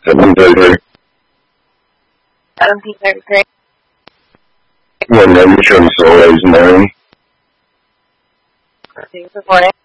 7:33. 17:33. What name is always known? Good morning.